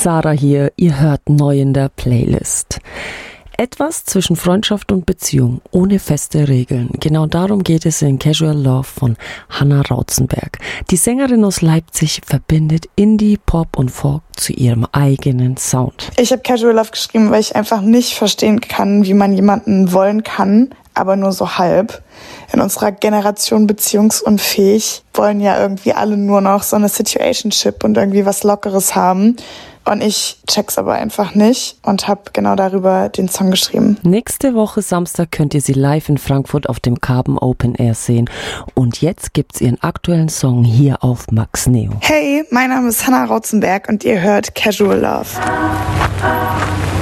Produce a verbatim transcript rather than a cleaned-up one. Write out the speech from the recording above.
Sarah hier, ihr hört neu in der Playlist. Etwas zwischen Freundschaft und Beziehung, ohne feste Regeln. Genau darum geht es in Casual Love von Hannah Rauzenberg. Die Sängerin aus Leipzig verbindet Indie, Pop und Folk zu ihrem eigenen Sound. Ich habe Casual Love geschrieben, weil ich einfach nicht verstehen kann, wie man jemanden wollen kann, aber nur so halb. In unserer Generation beziehungsunfähig wollen ja irgendwie alle nur noch so eine Situationship und irgendwie was Lockeres haben. Und ich check's aber einfach nicht und habe genau darüber den Song geschrieben. Nächste Woche Samstag könnt ihr sie live in Frankfurt auf dem Carbon Open Air sehen. Und jetzt gibt's ihren aktuellen Song hier auf Max Neo. Hey, mein Name ist Hannah Rauzenberg und ihr hört Casual Love.